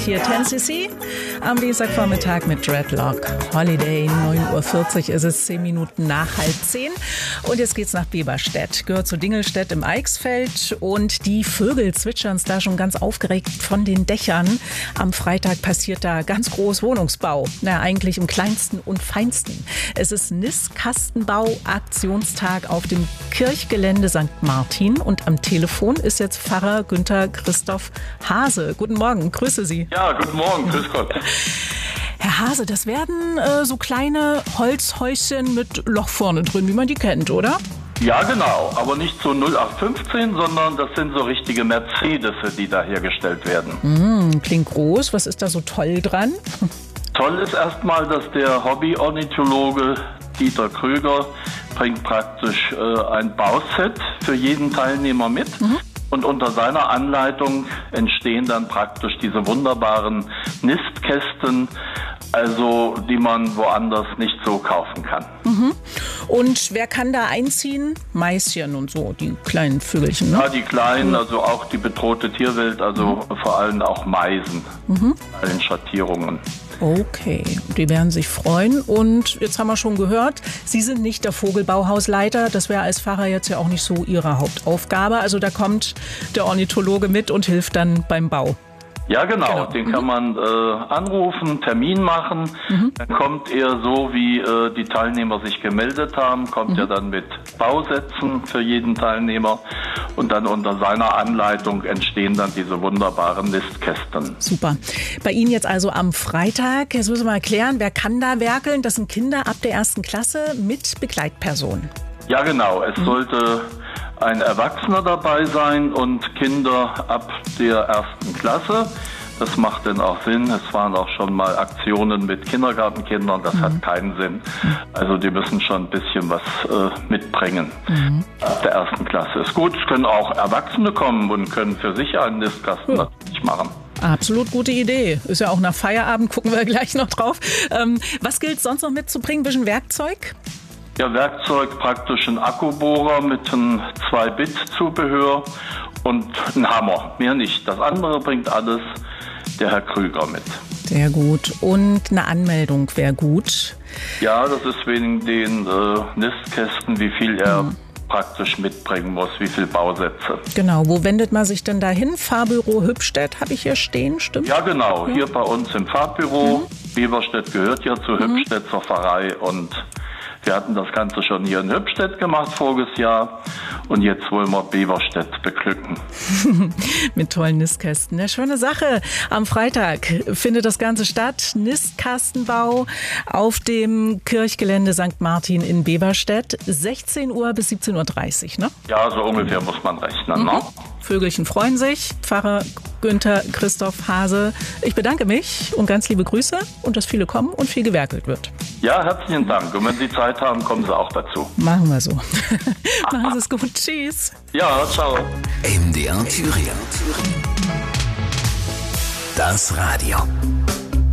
hier 10cc am Dienstagvormittag mit Dreadlock Holiday. 9.40 Uhr ist es, 10 Minuten nach 9:30. Und jetzt geht's nach Beverstedt. Gehört zu Dingelstedt im Eichsfeld. Und die Vögel zwitschern da schon ganz aufgeregt von den Dächern. Am Freitag passiert da ganz groß Wohnungsbau. Na, eigentlich im kleinsten und feinsten. Es ist Nistkastenbau-Aktionstag auf dem Kirchgelände St. Martin. Und am Telefon ist jetzt Pfarrer Günther Christoph Hase. Guten Morgen, grüße Sie. Ja, guten Morgen, grüß Gott. Herr Hase, das werden so kleine Holzhäuschen mit Loch vorne drin, wie man die kennt, oder? Ja, genau, aber nicht so 0815, sondern das sind so richtige Mercedes, die da hergestellt werden. Klingt groß. Was ist da so toll dran? Toll ist erstmal, dass der Hobby-Ornithologe Dieter Krüger bringt praktisch ein Bauset für jeden Teilnehmer mit. Und unter seiner Anleitung entstehen dann praktisch diese wunderbaren Nistkästen, also die man woanders nicht so kaufen kann. Und wer kann da einziehen? Maischen und so, die kleinen Vögelchen, ne? Ja, die kleinen, also auch die bedrohte Tierwelt, also vor allem auch Meisen, allen Schattierungen. Okay, die werden sich freuen. Und jetzt haben wir schon gehört, Sie sind nicht der Vogelbauhausleiter. Das wäre als Pfarrer jetzt ja auch nicht so Ihre Hauptaufgabe. Also da kommt der Ornithologe mit und hilft dann beim Bau. Ja, genau. Den kann man anrufen, Termin machen. Dann kommt er so, wie die Teilnehmer sich gemeldet haben, kommt er dann mit Bausätzen für jeden Teilnehmer. Und dann unter seiner Anleitung entstehen dann diese wunderbaren Nistkästen. Super. Bei Ihnen jetzt also am Freitag. Jetzt müssen wir mal erklären, wer kann da werkeln? Das sind Kinder ab der 1. Klasse mit Begleitperson. Ja, genau. Es sollte ein Erwachsener dabei sein und Kinder ab der 1. Klasse. Das macht denn auch Sinn. Es waren auch schon mal Aktionen mit Kindergartenkindern. Das hat keinen Sinn. Also die müssen schon ein bisschen was mitbringen. Ab der 1. Klasse ist gut. Es können auch Erwachsene kommen und können für sich einen Nistkasten natürlich machen. Absolut gute Idee. Ist ja auch nach Feierabend, gucken wir gleich noch drauf. Was gilt sonst noch mitzubringen? Ein bisschen Werkzeug? Ja, Werkzeug, praktisch ein Akkubohrer mit einem 2-Bit-Zubehör und ein Hammer. Mehr nicht. Das andere bringt alles der Herr Krüger mit. Sehr gut. Und eine Anmeldung wäre gut. Ja, das ist wegen den Nistkästen, wie viel er praktisch mitbringen muss, wie viel Bausätze. Genau. Wo wendet man sich denn da hin? Fahrbüro Hübstedt habe ich hier stehen, stimmt? Ja, genau. Hier bei uns im Fahrbüro. Beverstedt gehört ja zu Hübstedt zur Pfarrei und wir hatten das Ganze schon hier in Hübstedt gemacht voriges Jahr und jetzt wollen wir Beverstedt beglücken. Mit tollen Nistkästen. Eine schöne Sache. Am Freitag findet das Ganze statt. Nistkastenbau auf dem Kirchgelände St. Martin in Beverstedt. 16 Uhr bis 17.30 Uhr, ne? Ja, so ungefähr muss man rechnen. Ne? Vögelchen freuen sich. Pfarrer Günther Christoph Hase, ich bedanke mich und ganz liebe Grüße und dass viele kommen und viel gewerkelt wird. Ja, herzlichen Dank. Und wenn Sie Zeit haben, kommen Sie auch dazu. Machen wir so. Machen Sie es gut. Tschüss. Ja, ciao. MDR Thüringen. Das Radio.